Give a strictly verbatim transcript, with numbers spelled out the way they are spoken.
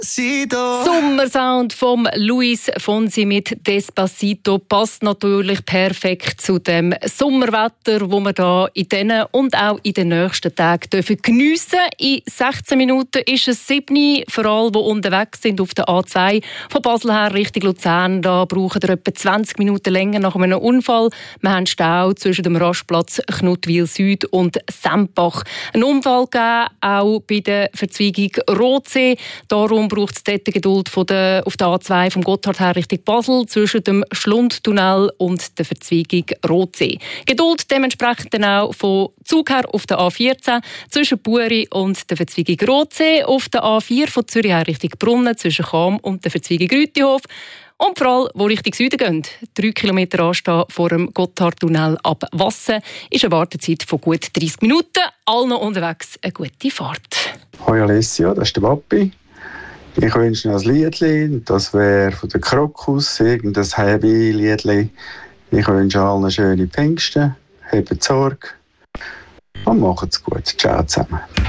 Sommersound vom Luis Fonsi mit Despacito passt natürlich perfekt zu dem Sommerwetter, wo wir da in diesen und auch in den nächsten Tagen geniessen dürfen. In sechzehn Minuten ist es sieben. Für alle, die unterwegs sind auf der A zwei von Basel her Richtung Luzern, da brauchen wir etwa zwanzig Minuten länger nach einem Unfall. Wir haben Stau zwischen dem Rastplatz Knutwil Süd und Sempach. Ein Unfall gegeben, auch bei der Verzweigung Rotsee. Darum braucht es dort Geduld von der, auf der A zwei vom Gotthard her Richtung Basel zwischen dem Schlundtunnel und der Verzweigung Rotsee. Geduld dementsprechend dann auch von Zug her auf der A vierzehn zwischen Buri und der Verzweigung Rotsee, auf der A vier von Zürich her Richtung Brunnen zwischen Cham und der Verzweigung Rütihof. Und vor allem, die Richtung Süden gehen, drei Kilometer anstehen vor dem Gotthardtunnel ab Wassen, ist eine Wartezeit von gut dreißig Minuten. Allen unterwegs eine gute Fahrt. Hoi Alessio, das ist der Papi. Ich wünsche noch ein Liedli, das wäre von der Krokus, irgendein Heavy-Liedli. Ich wünsche allen schöne Pfingsten, habt Sorge und macht's gut. Ciao zusammen.